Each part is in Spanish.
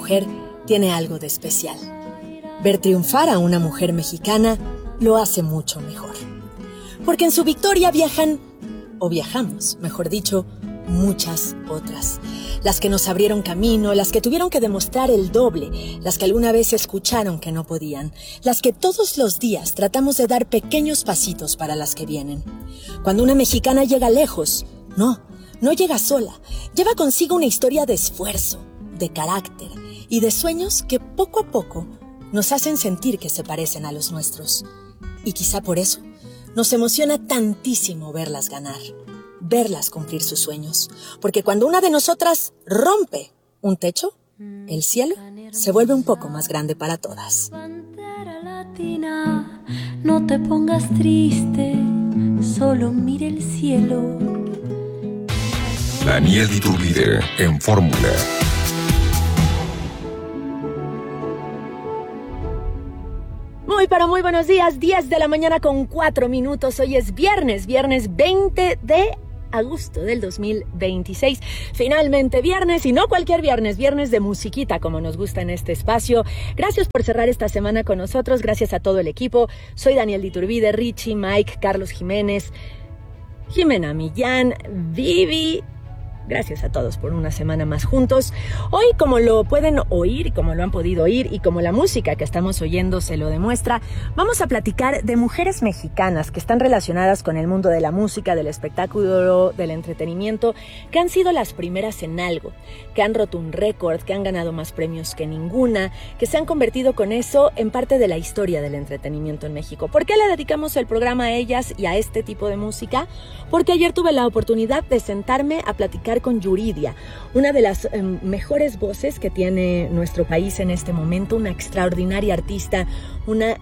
mujer tiene algo de especial. Ver triunfar a una mujer mexicana lo hace mucho mejor. Porque en su victoria viajamos, mejor dicho, muchas otras. Las que nos abrieron camino, las que tuvieron que demostrar el doble, las que alguna vez escucharon que no podían, las que todos los días tratamos de dar pequeños pasitos para las que vienen. Cuando una mexicana llega lejos, no llega sola, lleva consigo una historia de esfuerzo, de carácter y de sueños que poco a poco nos hacen sentir que se parecen a los nuestros. Y quizá por eso nos emociona tantísimo verlas ganar, verlas cumplir sus sueños. Porque cuando una de nosotras rompe un techo, el cielo se vuelve un poco más grande para todas. Bandera latina, no te pongas triste, solo mire el cielo. Daniel Iturbide en Fórmula. Muy buenos días, 10 de la mañana con 4 minutos. Hoy es viernes 20 de agosto del 2026. Finalmente viernes, y no cualquier viernes de musiquita como nos gusta en este espacio. Gracias por cerrar esta semana con nosotros, gracias a todo el equipo. Soy Daniel Iturbide, Richie, Mike, Carlos Jiménez, Jimena Millán, Vivi. Gracias a todos por una semana más juntos. Hoy, como lo pueden oír y como lo han podido oír y como la música que estamos oyendo se lo demuestra, vamos a platicar de mujeres mexicanas que están relacionadas con el mundo de la música, del espectáculo, del entretenimiento, que han sido las primeras en algo, que han roto un récord, que han ganado más premios que ninguna, que se han convertido con eso en parte de la historia del entretenimiento en México. ¿Por qué le dedicamos el programa a ellas y a este tipo de música? Porque ayer tuve la oportunidad de sentarme a platicar con Yuridia, una de las mejores voces que tiene nuestro país en este momento, una extraordinaria artista, una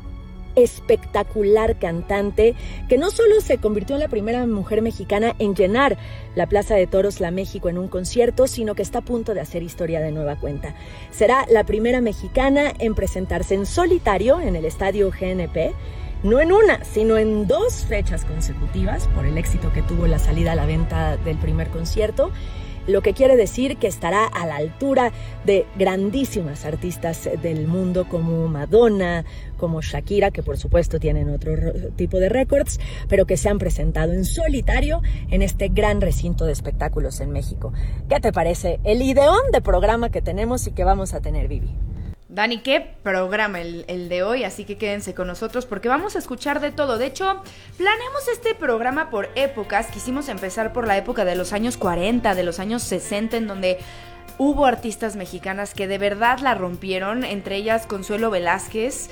espectacular cantante que no solo se convirtió en la primera mujer mexicana en llenar la Plaza de Toros La México en un concierto, sino que está a punto de hacer historia de nueva cuenta. Será la primera mexicana en presentarse en solitario en el Estadio GNP, no en una, sino en 2 fechas consecutivas por el éxito que tuvo la salida a la venta del primer concierto, lo que quiere decir que estará a la altura de grandísimas artistas del mundo como Madonna, como Shakira, que por supuesto tienen otro tipo de récords, pero que se han presentado en solitario en este gran recinto de espectáculos en México. ¿Qué te parece el ideón de programa que tenemos y que vamos a tener, Vivi? Dani, qué programa el de hoy, así que quédense con nosotros porque vamos a escuchar de todo. De hecho, planeamos este programa por épocas. Quisimos empezar por la época de los años 40, de los años 60, en donde hubo artistas mexicanas que de verdad la rompieron, entre ellas Consuelo Velázquez,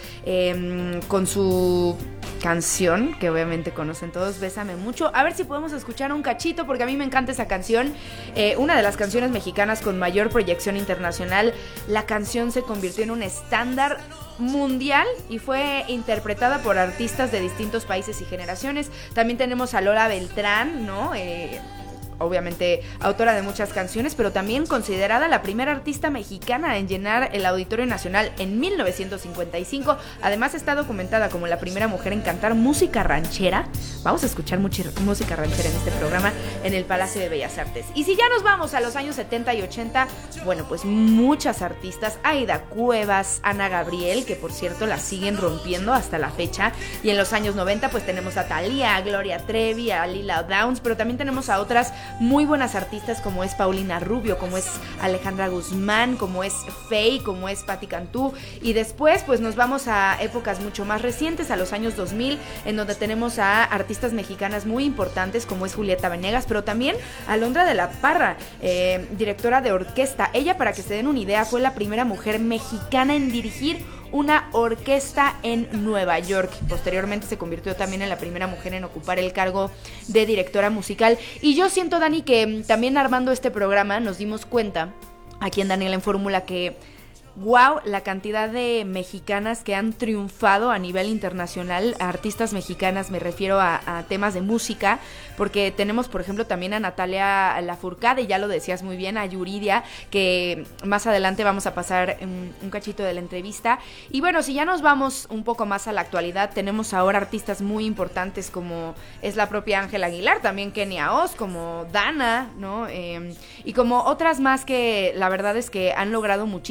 con su canción, que obviamente conocen todos, Bésame Mucho. A ver si podemos escuchar un cachito, porque a mí me encanta esa canción, una de las canciones mexicanas con mayor proyección internacional. La canción se convirtió en un estándar mundial y fue interpretada por artistas de distintos países y generaciones. También tenemos a Lola Beltrán, ¿no? Obviamente autora de muchas canciones, pero también considerada la primera artista mexicana en llenar el Auditorio Nacional en 1955. Además está documentada como la primera mujer en cantar música ranchera. Vamos a escuchar música ranchera en este programa en el Palacio de Bellas Artes. Y si ya nos vamos a los años 70 y 80, bueno, pues muchas artistas, Aida Cuevas, Ana Gabriel, que por cierto la siguen rompiendo hasta la fecha, y en los años 90 pues tenemos a Thalía, a Gloria Trevi, a Lila Downs, pero también tenemos a otras muy buenas artistas como es Paulina Rubio, como es Alejandra Guzmán, como es Faye, como es Patti Cantú. Y después pues nos vamos a épocas mucho más recientes, a los años 2000, en donde tenemos a artistas mexicanas muy importantes como es Julieta Venegas, pero también Alondra de la Parra, directora de orquesta. Ella, para que se den una idea, fue la primera mujer mexicana en dirigir una orquesta en Nueva York. Posteriormente se convirtió también en la primera mujer en ocupar el cargo de directora musical. Y yo siento, Dani, que también armando este programa nos dimos cuenta, aquí en Daniel en Fórmula, que wow, la cantidad de mexicanas que han triunfado a nivel internacional, artistas mexicanas, me refiero a temas de música, porque tenemos, por ejemplo, también a Natalia Lafourcade, ya lo decías muy bien, a Yuridia, que más adelante vamos a pasar un cachito de la entrevista. Y bueno, si ya nos vamos un poco más a la actualidad, tenemos ahora artistas muy importantes como es la propia Ángela Aguilar, también Kenia Oz, como Dana, ¿no? Y como otras más que la verdad es que han logrado muchísimo. Majo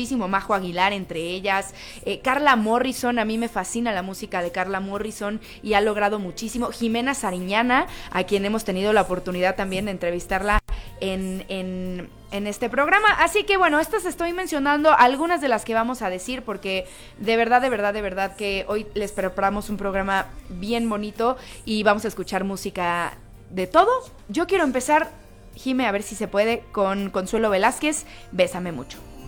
Majo Aguilar entre ellas, Carla Morrison, a mí me fascina la música de Carla Morrison y ha logrado muchísimo. Jimena Sariñana, a quien hemos tenido la oportunidad también de entrevistarla en este programa. Así que bueno, estas estoy mencionando algunas de las que vamos a decir porque de verdad que hoy les preparamos un programa bien bonito y vamos a escuchar música de todo. Yo quiero empezar, Jime, a ver si se puede, con Consuelo Velázquez, Bésame Mucho.